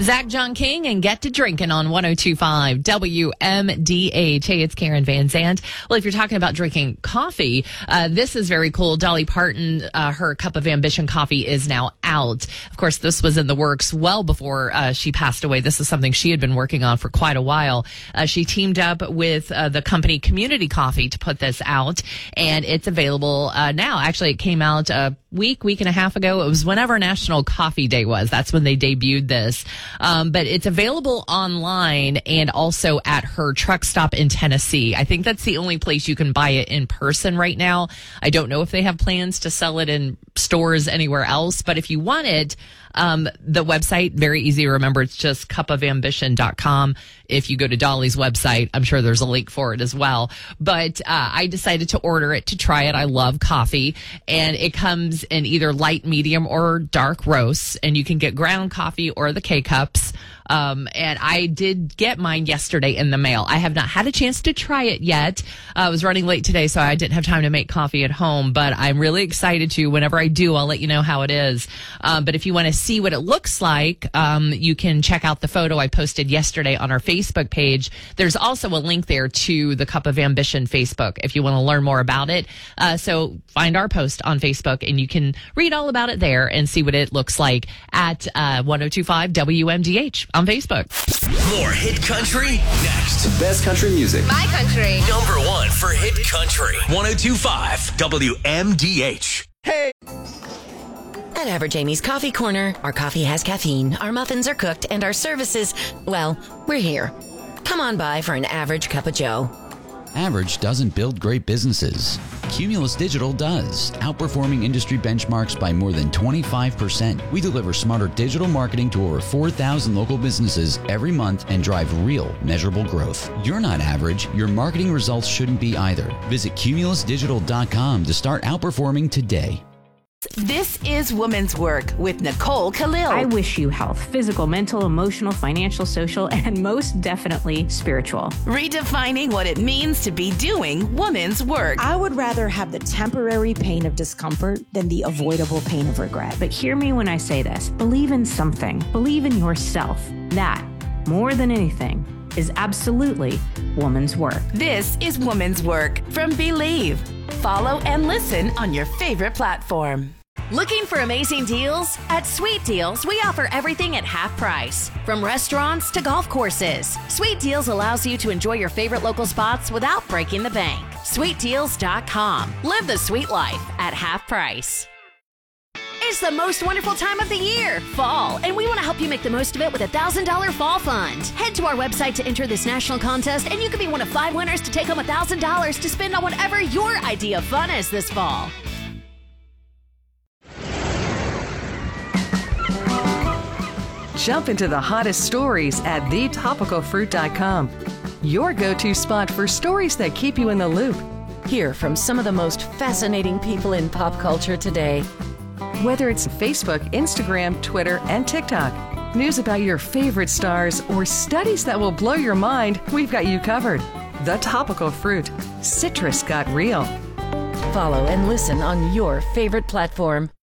Zach John King and Get to Drinking on 102.5 WMDH. Hey, it's Karen Van Zandt. Well, if you're talking about drinking coffee, this is very cool. Dolly Parton, her Cup of Ambition coffee is now out. Of course, this was in the works well before she passed away. This is something she had been working on for quite a while. She teamed up with the company Community Coffee to put this out, and it's available now. Actually, it came out a week and a half ago. It was whenever National Coffee Day was. That's when they debuted this. But it's available online and also at her truck stop in Tennessee. I think that's the only place you can buy it in person right now. I don't know if they have plans to sell it in stores anywhere else, but if you want it, the website, very easy to remember. It's just cupofambition.com. If you go to Dolly's website, I'm sure there's a link for it as well. But I decided to order it to try it. I love coffee, and it comes in either light, medium, or dark roasts, and you can get ground coffee or the K-Cups. And I did get mine yesterday in the mail. I have not had a chance to try it yet. I was running late today, so I didn't have time to make coffee at home, but I'm really excited to. Whenever I do, I'll let you know how it is. But if you want to see what it looks like, you can check out the photo I posted yesterday on our Facebook page. There's also a link there to the Cup of Ambition Facebook if you want to learn more about it. So find our post on Facebook, and you can read all about it there and see what it looks like at 102.5 WMDH on Facebook. More hit country next. The best country music. My country. Number one for hit country. 102.5 WMDH. Hey! At Average Amy's Coffee Corner, our coffee has caffeine, our muffins are cooked, and our services, well, we're here. Come on by for an average cup of joe. Average doesn't build great businesses. Cumulus Digital does, outperforming industry benchmarks by more than 25%. We deliver smarter digital marketing to over 4,000 local businesses every month and drive real, measurable growth. You're not average. Your marketing results shouldn't be either. Visit cumulusdigital.com to start outperforming today. This is Woman's Work with Nicole Khalil. I wish you health, physical, mental, emotional, financial, social, and most definitely spiritual. Redefining what it means to be doing woman's work. I would rather have the temporary pain of discomfort than the avoidable pain of regret. But hear me when I say this. Believe in something. Believe in yourself. That, more than anything, is absolutely woman's work. This is Woman's Work from Believe. Follow and listen on your favorite platform. Looking for amazing deals? At Sweet Deals, we offer everything at half price. From restaurants to golf courses, Sweet Deals allows you to enjoy your favorite local spots without breaking the bank. SweetDeals.com. Live the sweet life at half price. It's the most wonderful time of the year, fall, and we want to help you make the most of it with a $1,000 fall fund. Head to our website to enter this national contest, and you could be one of 5 winners to take home $1,000 to spend on whatever your idea of fun is this fall. Jump into the hottest stories at thetopicalfruit.com. Your go-to spot for stories that keep you in the loop. Hear from some of the most fascinating people in pop culture today. Whether it's Facebook, Instagram, Twitter, and TikTok, news about your favorite stars, or studies that will blow your mind, we've got you covered. The Topical Fruit. Citrus got real. Follow and listen on your favorite platform.